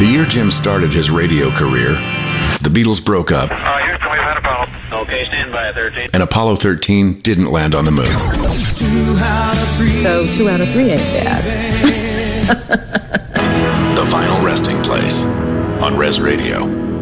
The year Jim started his radio career, the Beatles broke up. Houston, we've had a problem. Okay, stand by 13. And Apollo 13 didn't land on the moon. So 2 out of 3 ain't bad. The Final Resting Place on Res Radio.